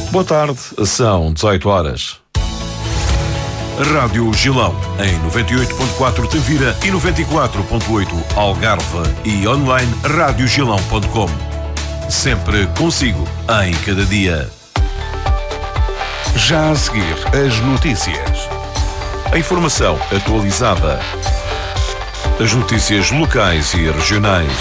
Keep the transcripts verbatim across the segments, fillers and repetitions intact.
Boa tarde, são dezoito horas. Rádio Gilão, em noventa e oito ponto quatro Tavira e noventa e quatro ponto oito Algarve e online rádio gilão ponto com. Sempre consigo, em cada dia. Já a seguir, as notícias. A informação atualizada. As notícias locais e regionais.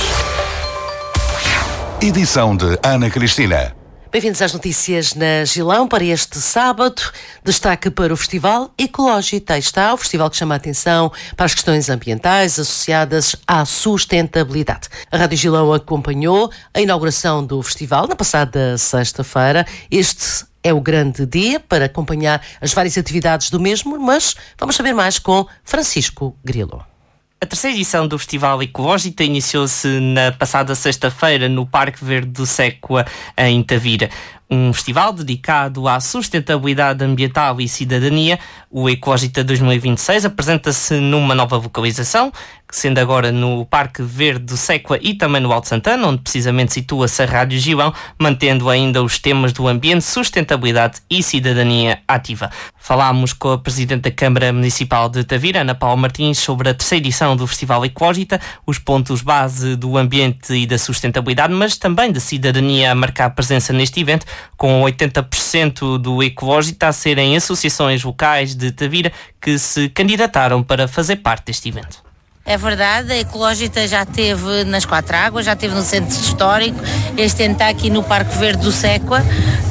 Edição de Ana Cristina. Bem-vindos às notícias na Gilão para este sábado. Destaque para o Festival Ecológico. Aí está o festival que chama a atenção para as questões ambientais associadas à sustentabilidade. A Rádio Gilão acompanhou a inauguração do festival na passada sexta-feira. Este é o grande dia para acompanhar as várias atividades do mesmo, mas vamos saber mais com Francisco Grilo. A terceira edição do Festival Ecológico iniciou-se na passada sexta-feira no Parque Verde do Séqua, em Tavira. Um festival dedicado à sustentabilidade ambiental e cidadania. O Ecológico dois mil e vinte e seis apresenta-se numa nova localização, sendo agora no Parque Verde do Séqua e também no Alto Santana, onde precisamente situa-se a Rádio Gilão, mantendo ainda os temas do ambiente, sustentabilidade e cidadania ativa. Falámos com a Presidente da Câmara Municipal de Tavira, Ana Paula Martins, sobre a terceira edição do Festival Ecológico, os pontos base do ambiente e da sustentabilidade, mas também da cidadania a marcar presença neste evento, com oitenta por cento do Ecológico a serem associações locais de Tavira que se candidataram para fazer parte deste evento. É verdade, a Ecológica já esteve nas Quatro Águas, já esteve no Centro Histórico, este ano está aqui no Parque Verde do Séqua.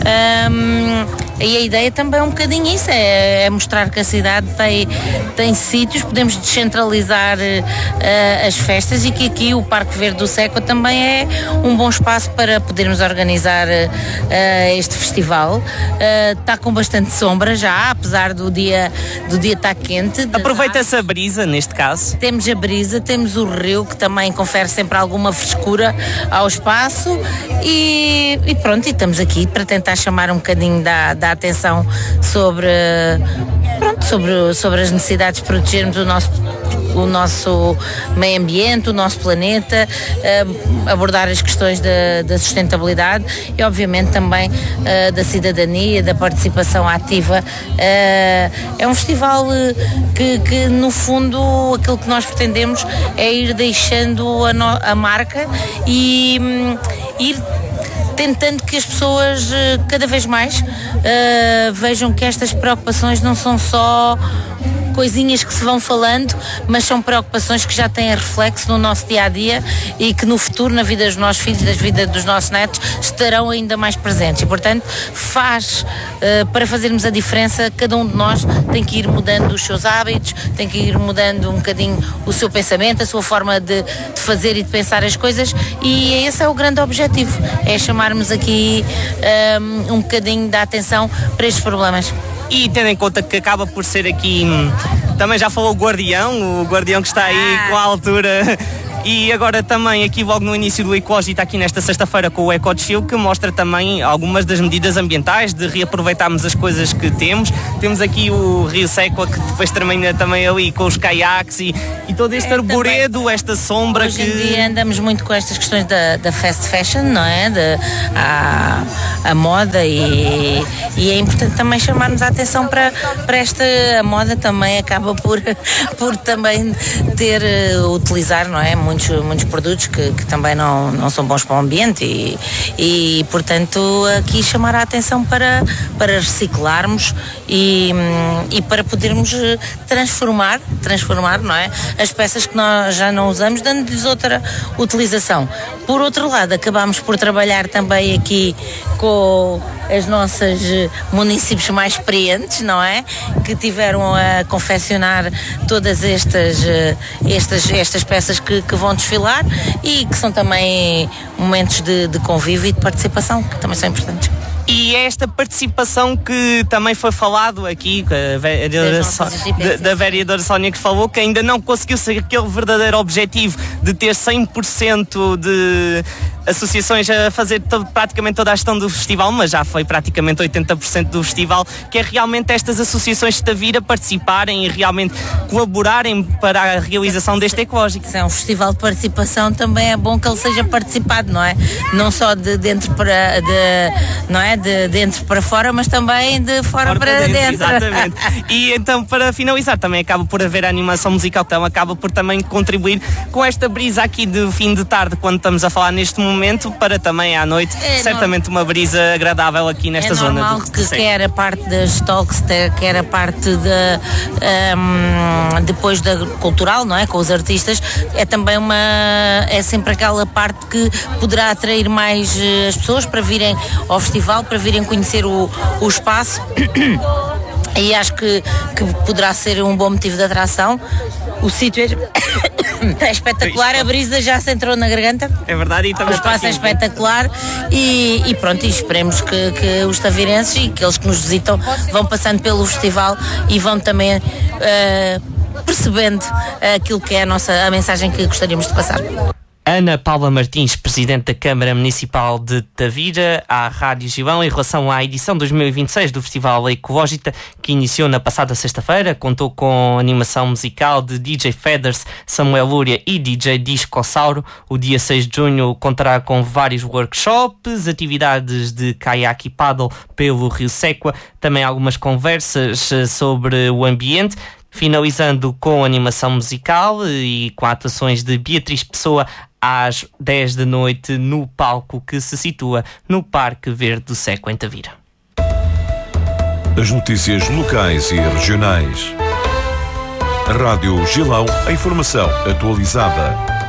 Um, e a ideia também é um bocadinho isso, é, é mostrar que a cidade tem, tem sítios, podemos descentralizar uh, as festas e que aqui o Parque Verde do Séqua também é um bom espaço para podermos organizar uh, este festival. Uh, está com bastante sombra já, apesar do dia, do dia estar quente. Aproveita-se a brisa neste caso. Temos a brisa, temos o rio que também confere sempre alguma frescura ao espaço e, e pronto, e estamos aqui para tentar chamar um bocadinho da, da atenção sobre, pronto, sobre, sobre as necessidades de protegermos o nosso, o nosso meio ambiente, o nosso planeta, uh, abordar as questões da, da sustentabilidade e obviamente também uh, da cidadania, da participação ativa. Uh, é um festival uh, que, que no fundo aquilo que nós pretendemos é ir deixando a, no, a marca e um, ir tentando que as pessoas cada vez mais uh, vejam que estas preocupações não são só coisinhas que se vão falando, mas são preocupações que já têm reflexo no nosso dia-a-dia e que no futuro, na vida dos nossos filhos, na vida dos nossos netos, estarão ainda mais presentes. E, portanto, faz, uh, para fazermos a diferença, cada um de nós tem que ir mudando os seus hábitos, tem que ir mudando um bocadinho o seu pensamento, a sua forma de, de fazer e de pensar as coisas, e esse é o grande objetivo, é chamarmos aqui um, um bocadinho da atenção para estes problemas. E tendo em conta que acaba por ser aqui, também já falou o Guardião, o Guardião que está aí ah. com a altura. E agora também aqui logo no início do Ecológico está aqui nesta sexta-feira com o Eco Desfile, que mostra também algumas das medidas ambientais, de reaproveitarmos as coisas que temos. Temos aqui o Rio Séqua, que depois termina também ali com os caiaques e, e todo este é, arboredo, também, esta sombra. Hoje que... em dia andamos muito com estas questões da, da fast fashion, não é? De, a, a moda e, e é importante também chamarmos a atenção para, para esta a moda também acaba por, por também ter, utilizar, não é? Muitos, muitos produtos que, que também não, não são bons para o ambiente e, e, portanto, aqui chamar a atenção para, para reciclarmos e, e para podermos transformar, transformar, não é? As peças que nós já não usamos, dando-lhes outra utilização. Por outro lado, acabamos por trabalhar também aqui com as nossas municípios mais experientes, não é? Que tiveram a confeccionar todas estas, estas, estas peças que, que vão desfilar e que são também momentos de, de convívio e de participação, que também são importantes. E é esta participação que também foi falado aqui, a vereadora so, da, da vereadora Sónia, que falou que ainda não conseguiu ser aquele verdadeiro objetivo de ter cem por cento de associações a fazer todo, praticamente toda a gestão do festival, mas já foi praticamente oitenta por cento do festival, que é realmente estas associações de Tavira participarem e realmente colaborarem para a realização deste ecológico. Se é um festival de participação, também é bom que ele seja participado, não é? Não só de dentro para, de, não é? de dentro para fora, mas também de fora, fora para dentro. dentro. Exatamente. E então, para finalizar, também acaba por haver a animação musical, então acaba por também contribuir com esta brisa aqui de fim de tarde, quando estamos a falar neste momento, para também à noite, é certamente uma brisa agradável aqui nesta é zona. É normal que quer a parte das talks, quer a parte de, um, depois da cultural, não é? Com os artistas, é também uma, é sempre aquela parte que poderá atrair mais as pessoas para virem ao festival, para virem conhecer o, o espaço. E acho que, que poderá ser um bom motivo de atração. O sítio é, é espetacular, a brisa já se entrou na garganta. É verdade, e o espaço é espetacular e, e pronto, e esperemos que, que os tavirenses e aqueles que nos visitam vão passando pelo festival e vão também uh, percebendo aquilo que é a, nossa, a mensagem que gostaríamos de passar. Ana Paula Martins, Presidente da Câmara Municipal de Tavira, à Rádio Gilão, em relação à edição dois mil e vinte e seis do Festival Ecológica, que iniciou na passada sexta-feira, contou com animação musical de D J Feathers, Samuel Lúria e D J Discossauro. O dia seis de junho contará com vários workshops, atividades de caiaque e paddle pelo Rio Séqua, também algumas conversas sobre o ambiente, finalizando com animação musical e com atuações de Beatriz Pessoa às dez da noite no palco que se situa no Parque Verde do Séqua, em Tavira. As notícias locais e regionais. Rádio Gilão, a informação atualizada.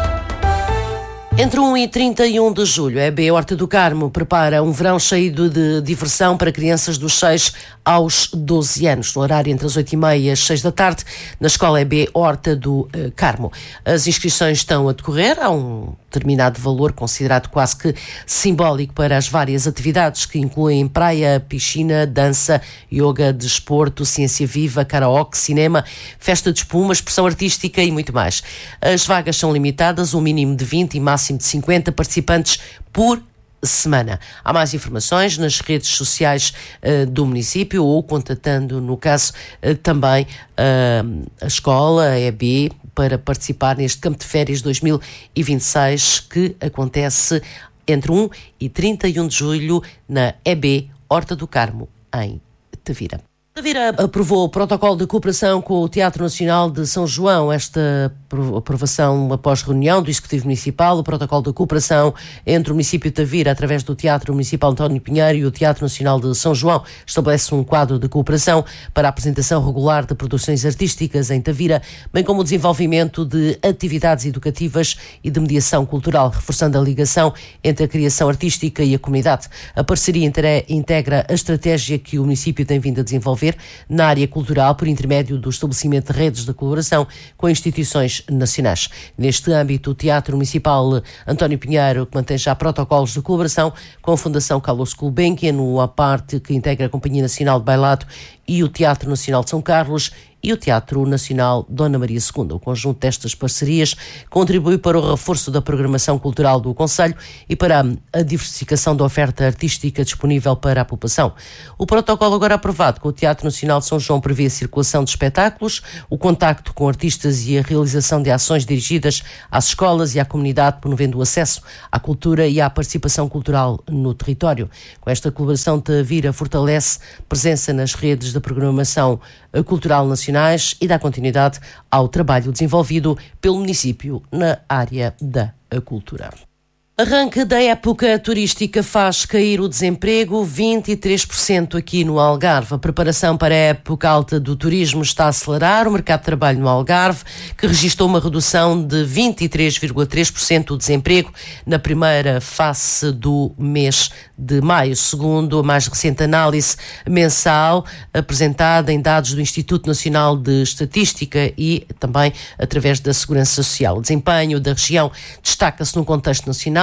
Entre um e trinta e um de julho, a E B Horta do Carmo prepara um verão cheio de diversão para crianças dos seis aos doze anos, no horário entre as oito e meia e as seis da tarde, na Escola E B Horta do Carmo. As inscrições estão a decorrer, há um determinado valor considerado quase que simbólico para as várias atividades que incluem praia, piscina, dança, yoga, desporto, ciência viva, karaoke, cinema, festa de espuma, expressão artística e muito mais. As vagas são limitadas, um mínimo de vinte e máximo de cinquenta participantes por semana. Há mais informações nas redes sociais uh, do município ou contatando, no caso, uh, também uh, a escola, a E B, para participar neste Campo de Férias dois mil e vinte e seis que acontece entre um e trinta e um de julho na E B Horta do Carmo, em Tavira. Tavira aprovou o protocolo de cooperação com o Teatro Nacional de São João. Esta aprovação após reunião do Executivo Municipal, o protocolo de cooperação entre o município de Tavira, através do Teatro Municipal António Pinheiro e o Teatro Nacional de São João, estabelece um quadro de cooperação para a apresentação regular de produções artísticas em Tavira, bem como o desenvolvimento de atividades educativas e de mediação cultural, reforçando a ligação entre a criação artística e a comunidade. A parceria integra a estratégia que o município tem vindo a desenvolver na área cultural por intermédio do estabelecimento de redes de colaboração com instituições nacionais. Neste âmbito, o Teatro Municipal António Pinheiro mantém já protocolos de colaboração com a Fundação Carlos Gulbenkian, a parte que integra a Companhia Nacional de Bailado e o Teatro Nacional de São Carlos e o Teatro Nacional Dona Maria segunda. O conjunto destas parcerias contribui para o reforço da programação cultural do concelho e para a diversificação da oferta artística disponível para a população. O protocolo agora aprovado com o Teatro Nacional de São João prevê a circulação de espetáculos, o contacto com artistas e a realização de ações dirigidas às escolas e à comunidade, promovendo o acesso à cultura e à participação cultural no território. Com esta colaboração, Tavira fortalece presença nas redes de programação cultural nacionais e dá continuidade ao trabalho desenvolvido pelo município na área da cultura. Arranque da época turística faz cair o desemprego vinte e três por cento aqui no Algarve. A preparação para a época alta do turismo está a acelerar o mercado de trabalho no Algarve, que registrou uma redução de vinte e três vírgula três por cento do desemprego na primeira face do mês de maio, segundo a mais recente análise mensal apresentada em dados do Instituto Nacional de Estatística e também através da Segurança Social. O desempenho da região destaca-se no contexto nacional,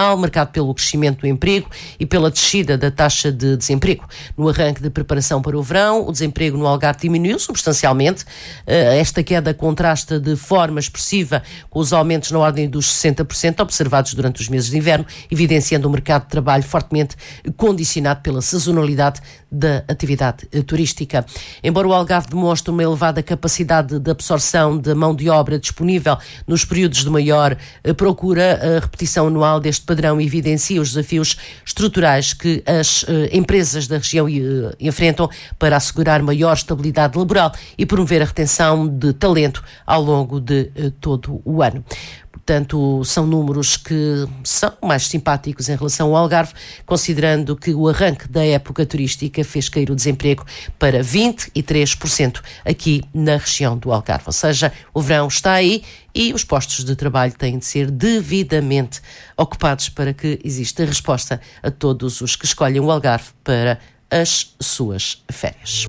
nacional, marcado pelo crescimento do emprego e pela descida da taxa de desemprego. No arranque de preparação para o verão, o desemprego no Algarve diminuiu substancialmente. Esta queda contrasta de forma expressiva com os aumentos na ordem dos sessenta por cento observados durante os meses de inverno, evidenciando um mercado de trabalho fortemente condicionado pela sazonalidade da atividade turística. Embora o Algarve demonstre uma elevada capacidade de absorção de mão de obra disponível nos períodos de maior procura, a repetição anual deste padrão evidencia os desafios estruturais que as empresas da região enfrentam para assegurar maior estabilidade laboral e promover a retenção de talento ao longo de todo o ano. Portanto, são números que são mais simpáticos em relação ao Algarve, considerando que o arranque da época turística fez cair o desemprego para vinte e três por cento aqui na região do Algarve. Ou seja, o verão está aí e os postos de trabalho têm de ser devidamente ocupados para que exista resposta a todos os que escolhem o Algarve para as suas férias.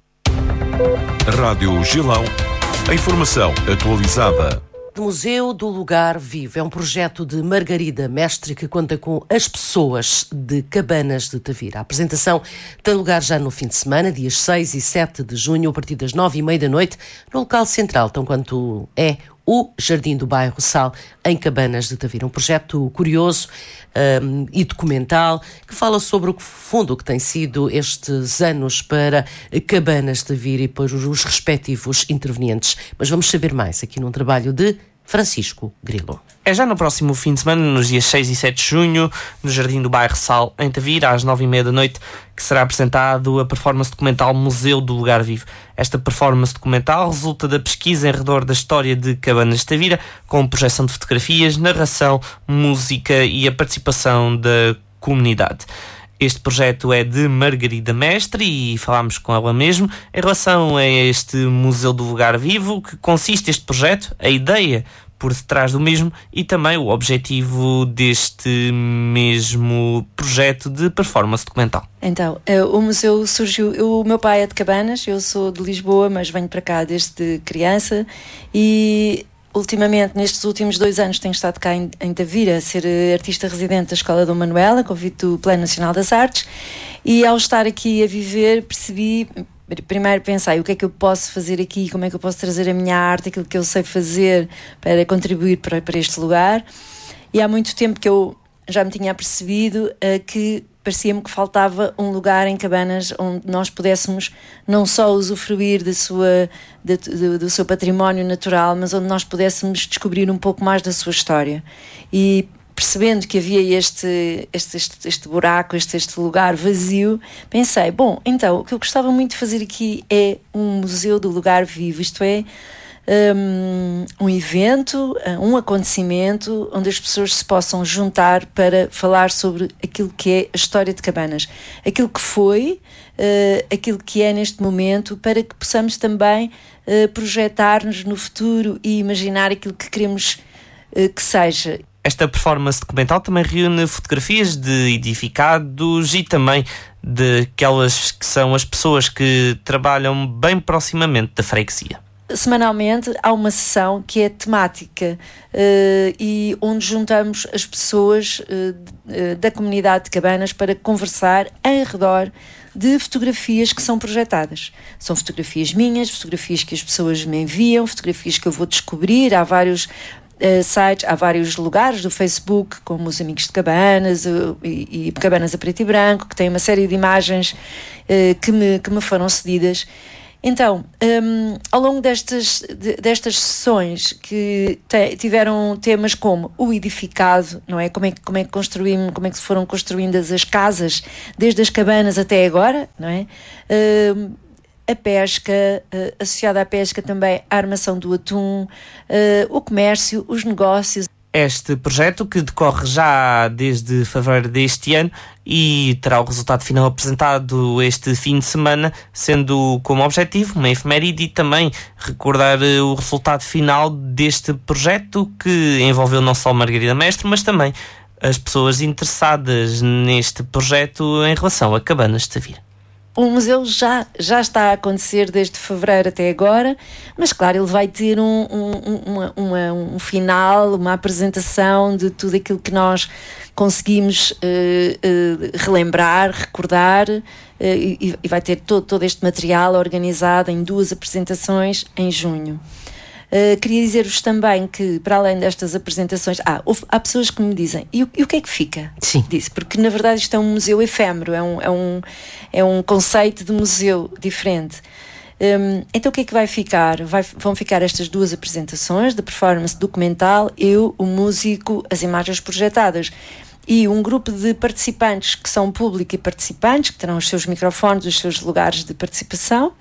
Rádio Gilão, a informação atualizada. Museu do Lugar Vivo é um projeto de Margarida Mestre que conta com as pessoas de Cabanas de Tavira. A apresentação tem lugar já no fim de semana, dias seis e sete de junho, a partir das nove e meia da noite, no local central, tão quanto é o Jardim do Bairro Sal, em Cabanas de Tavira. Um projeto curioso um, e documental que fala sobre o fundo que tem sido estes anos para Cabanas de Tavira e para os respectivos intervenientes. Mas vamos saber mais aqui num trabalho de Francisco Grilo. É já no próximo fim de semana, nos dias seis e sete de junho, no Jardim do Bairro Sal, em Tavira, às nove e meia da noite, que será apresentado a performance documental Museu do Lugar Vivo. Esta performance documental resulta da pesquisa em redor da história de Cabanas de Tavira, com projeção de fotografias, narração, música e a participação da comunidade. Este projeto é de Margarida Mestre e falámos com ela mesmo em relação a este Museu do Lugar Vivo, que consiste este projeto, a ideia por detrás do mesmo e também o objetivo deste mesmo projeto de performance documental. Então, o museu surgiu, o meu pai é de Cabanas, eu sou de Lisboa, mas venho para cá desde criança e ultimamente, nestes últimos dois anos, tenho estado cá em, em Tavira a ser artista residente da Escola Dom Manuel, a convite do Plano Nacional das Artes, e ao estar aqui a viver percebi, primeiro pensei o que é que eu posso fazer aqui, como é que eu posso trazer a minha arte, aquilo que eu sei fazer para contribuir para, para este lugar, e há muito tempo que eu já me tinha percebido uh, que parecia-me que faltava um lugar em Cabanas onde nós pudéssemos não só usufruir da sua, de, de, do seu património natural, mas onde nós pudéssemos descobrir um pouco mais da sua história. E percebendo que havia este, este, este, este buraco, este, este lugar vazio, pensei, bom, então o que eu gostava muito de fazer aqui é um museu do lugar vivo, isto é, Um, um evento, um acontecimento onde as pessoas se possam juntar para falar sobre aquilo que é a história de Cabanas, aquilo que foi, uh, aquilo que é neste momento, para que possamos também uh, projetar-nos no futuro e imaginar aquilo que queremos uh, que seja. Esta performance documental também reúne fotografias de edificados e também daquelas que são as pessoas que trabalham bem proximamente da freguesia. Semanalmente há uma sessão que é temática uh, e onde juntamos as pessoas uh, da comunidade de Cabanas para conversar em redor de fotografias que são projetadas. São fotografias minhas, fotografias que as pessoas me enviam, fotografias que eu vou descobrir. Há vários uh, sites, há vários lugares do Facebook, como os Amigos de Cabanas uh, e, e Cabanas a Preto e Branco, que têm uma série de imagens uh, que, me, que me foram cedidas. Então, um, ao longo destas, de, destas sessões que te, tiveram temas como o edificado, não é? Como é, como é que construímos, como é que foram construídas as casas, desde as cabanas até agora, não é? Um, a pesca, uh, associada à pesca também a armação do atum, uh, o comércio, os negócios. Este projeto, que decorre já desde fevereiro deste ano e terá o resultado final apresentado este fim de semana, sendo como objetivo uma efeméride e também recordar o resultado final deste projeto, que envolveu não só Margarida Mestre, mas também as pessoas interessadas neste projeto em relação a Cabanas de Tavira. o museu já, já está a acontecer desde fevereiro até agora, mas claro, ele vai ter um, um, uma, uma, um final, uma apresentação de tudo aquilo que nós conseguimos uh, uh, relembrar, recordar, uh, e, e vai ter todo, todo este material organizado em duas apresentações em junho. Uh, queria dizer-vos também que, para além destas apresentações, ah, houve, há pessoas que me dizem, e o, e o que é que fica? Sim. Disse, porque na verdade isto é um museu efêmero, é um, é um, é um conceito de museu diferente. Um, então o que é que vai ficar? Vai, vão ficar estas duas apresentações da performance documental, eu, o músico, as imagens projetadas. E um grupo de participantes que são público e participantes, que terão os seus microfones, os seus lugares de participação.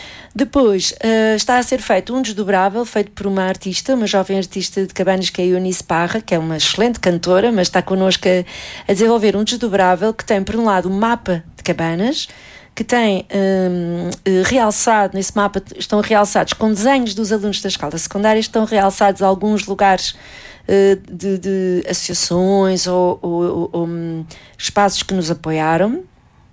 Depois uh, está a ser feito um desdobrável feito por uma artista, uma jovem artista de Cabanas, que é a Eunice Parra, que é uma excelente cantora, mas está connosco a, a desenvolver um desdobrável que tem, por um lado, um mapa de Cabanas, que tem um, realçado, nesse mapa estão realçados com desenhos dos alunos da escola secundária, estão realçados alguns lugares uh, de, de associações ou, ou, ou, ou um, espaços que nos apoiaram.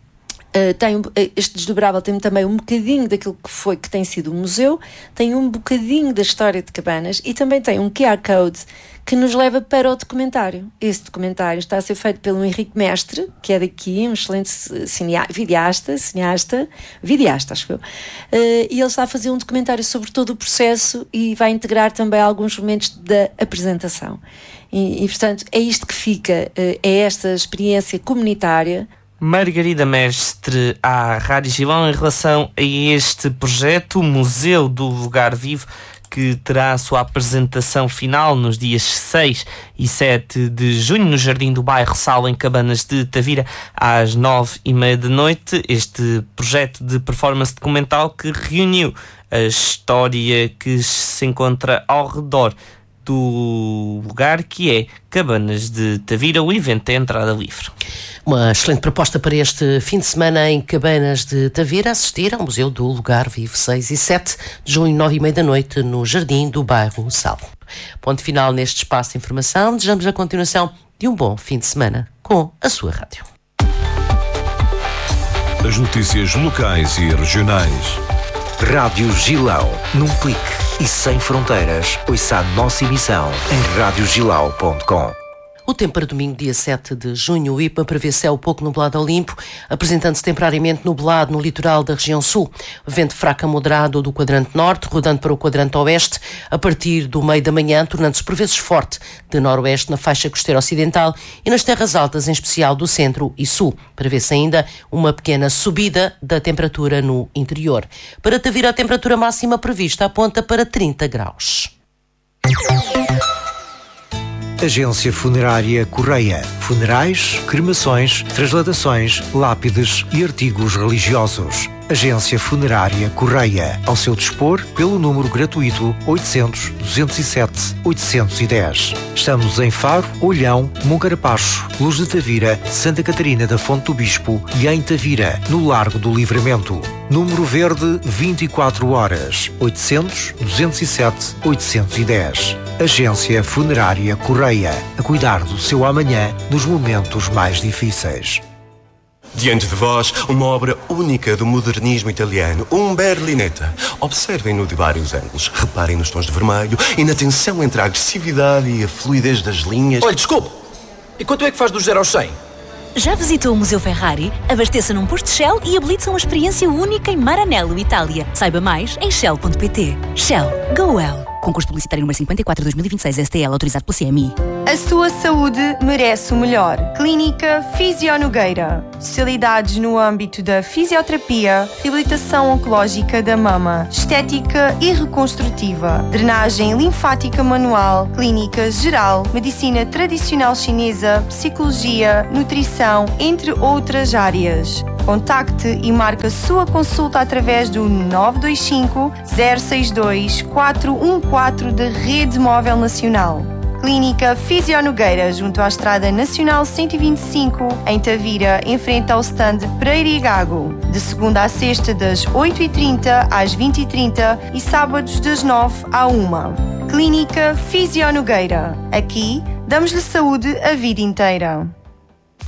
Uh, tem um, este desdobrável tem também um bocadinho daquilo que foi, que tem sido o museu, tem um bocadinho da história de Cabanas e também tem um Q R Code que nos leva para o documentário. Esse documentário está a ser feito pelo Henrique Mestre, que é daqui, um excelente cinea, videasta, cineasta, videasta, acho eu, uh, e ele está a fazer um documentário sobre todo o processo e vai integrar também alguns momentos da apresentação. E, e portanto, é isto que fica, uh, é esta experiência comunitária. Margarida Mestre, à Rádio Gilão, em relação a este projeto, o Museu do Lugar Vivo, que terá a sua apresentação final nos dias seis e sete de junho no Jardim do Bairro Sal, em Cabanas de Tavira, às nove e meia da noite. Este projeto de performance documental que reuniu a história que se encontra ao redor do lugar, que é Cabanas de Tavira. O evento é entrada livre. Uma excelente proposta para este fim de semana em Cabanas de Tavira, assistir ao Museu do Lugar Vivo, seis e sete de junho, nove e meia da noite, no Jardim do Bairro Sal. Ponto final neste espaço de informação. Desejamos a continuação de um bom fim de semana com a sua rádio. As notícias locais e regionais. Rádio Gilão, num clique e sem fronteiras. Ouça a nossa emissão em rádio gilau ponto com. O tempo para domingo, dia sete de junho, o I P A prevê céu pouco nublado ao limpo, apresentando-se temporariamente nublado no litoral da região sul. Vento fraco a moderado do quadrante norte, rodando para o quadrante oeste, a partir do meio da manhã, tornando-se por vezes forte de noroeste na faixa costeira ocidental e nas terras altas, em especial do centro e sul. Prevê-se ainda uma pequena subida da temperatura no interior. Para Tavira, a temperatura máxima prevista aponta para trinta graus. Agência Funerária Correia. Funerais, cremações, transladações, lápides e artigos religiosos. Agência Funerária Correia. Ao seu dispor, pelo número gratuito oitocentos, duzentos e sete, oitocentos e dez. Estamos em Faro, Olhão, Moncarapaz, Luz de Tavira, Santa Catarina da Fonte do Bispo e em Tavira, no Largo do Livramento. Número verde vinte e quatro horas. oitocentos, duzentos e sete, oitocentos e dez. Agência Funerária Correia. A cuidar do seu amanhã nos momentos mais difíceis. Diante de vós, uma obra única do modernismo italiano, um Berlinetta. Observem-no de vários ângulos, reparem nos tons de vermelho e na tensão entre a agressividade e a fluidez das linhas. Olha, desculpe, e quanto é que faz dos zero aos cem? Já visitou o Museu Ferrari? Abasteça num posto Shell e habilite-se a uma experiência única em Maranello, Itália. Saiba mais em shell ponto pt. Shell. Go well. Concurso publicitário número cinquenta e quatro de dois mil e vinte e seis, S T L, autorizado pela C M I. A sua saúde merece o melhor. Clínica Fisio Nogueira. Especialidades no âmbito da fisioterapia, reabilitação oncológica da mama, estética e reconstrutiva, drenagem linfática manual, clínica geral, medicina tradicional chinesa, psicologia, nutrição, entre outras áreas. Contacte e marque a sua consulta através do nove dois cinco, zero seis dois, quatro um quatro da Rede Móvel Nacional. Clínica Fisio Nogueira, junto à Estrada Nacional cento e vinte e cinco, em Tavira, em frente ao stand Pereira e Gago. De segunda a sexta, das oito e trinta às vinte e trinta e sábados das nove à uma. Clínica Fisio Nogueira. Aqui, damos-lhe saúde a vida inteira.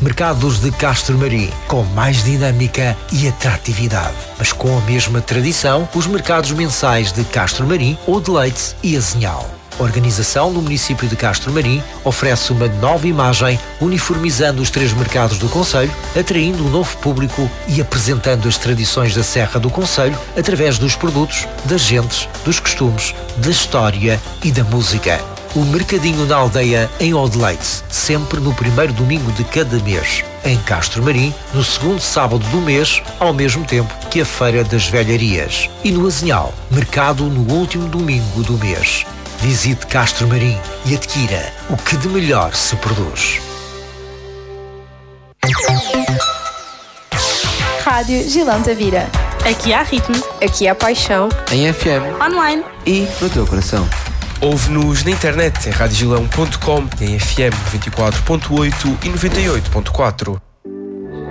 Mercados de Castro Marim, com mais dinâmica e atratividade. Mas com a mesma tradição, os mercados mensais de Castro Marim, Odileite e Azinhal. A organização no município de Castro Marim oferece uma nova imagem, uniformizando os três mercados do concelho, atraindo um novo público e apresentando as tradições da Serra do Concelho através dos produtos, das gentes, dos costumes, da história e da música. O Mercadinho na Aldeia, em Odileite, sempre no primeiro domingo de cada mês. Em Castro Marim, no segundo sábado do mês, ao mesmo tempo que a Feira das Velharias. E no Azinhal, mercado no último domingo do mês. Visite Castro Marim e adquira o que de melhor se produz. Rádio Gilão Tavira. Aqui há ritmo. Aqui há paixão. Em F M. Online. E no teu coração. Ouve-nos na internet em radiogilão ponto com, em F M noventa e quatro ponto oito e noventa e oito ponto quatro.